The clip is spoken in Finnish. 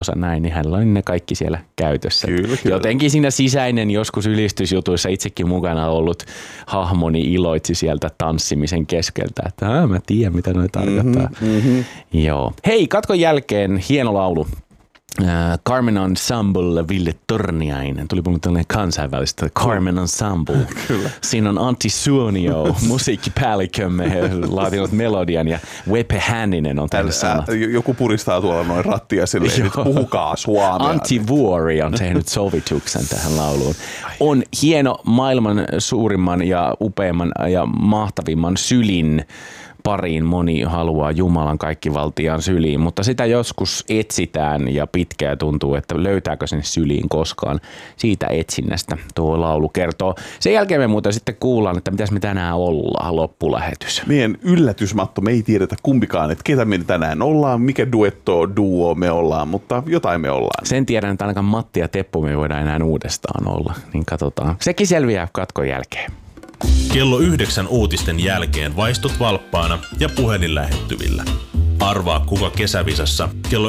näin, niin hänellä oli ne kaikki siellä käytössä. Kyllä. Jotenkin siinä sisäinen joskus ylistysjutuissa itsekin mukana ollut hahmoni iloitsi sieltä tanssimisen keskeltä, että mä tiedän mitä noi tarkoittaa. Joo. Hei, katkon jälkeen hieno laulu. Carmen Ensemble, Ville Torniainen. Tuli mun tällainen kansainvälistä Carmen Ensemble. Kyllä. Siinä on Antti Suonio, musiikkipäällikkömme, laatinut melodian, ja Wepe Hänninen on tänne sanat. Joku puristaa tuolla noin rattia silleen, että puhukaa suomea. Antti Vuori on tehnyt sovituksen tähän lauluun. On hieno maailman suurimman ja upeimman ja mahtavimman sylin pariin moni haluaa Jumalan kaikkivaltiaan syliin, mutta sitä joskus etsitään ja pitkään tuntuu, että löytääkö sen syliin koskaan. Siitä etsinnästä tuo laulu kertoo. Sen jälkeen me muuten sitten kuullaan, että mitäs me tänään ollaan, loppulähetys. Meidän yllätysmatto, me ei tiedetä kumpikaan, että ketä me tänään ollaan, mikä duo me ollaan, mutta jotain me ollaan. Sen tiedän, että ainakaan Matti ja Teppo me voidaan enää uudestaan olla, niin katsotaan. Sekin selviää katkon jälkeen. Kello 9 uutisten jälkeen vaistut valppaana ja puhelin lähettyvillä. Arvaa kuka kesävisassa kello